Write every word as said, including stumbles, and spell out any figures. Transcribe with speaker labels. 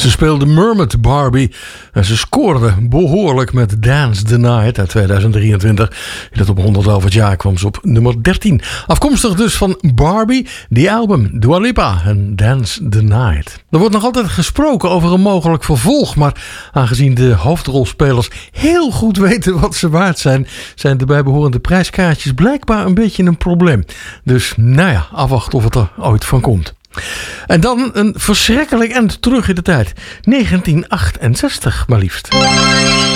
Speaker 1: Ze speelde Mermaid Barbie en ze scoorde behoorlijk met Dance the Night uit tweeduizend drieëntwintig. In dat op honderd jaar kwam ze op nummer dertien. Afkomstig dus van Barbie, die album Dua Lipa en Dance the Night. Er wordt nog altijd gesproken over een mogelijk vervolg, maar aangezien de hoofdrolspelers heel goed weten wat ze waard zijn, zijn de bijbehorende prijskaartjes blijkbaar een beetje een probleem. Dus nou ja, afwachten of het er ooit van komt. En dan een verschrikkelijk eind terug in de tijd. negentien achtenzestig maar liefst.